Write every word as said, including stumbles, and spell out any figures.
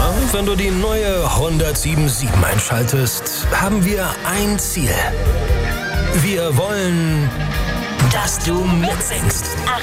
wenn du die neue Honda sieben sieben einschaltest, haben wir ein Ziel. Wir wollen, dass du mitsingst.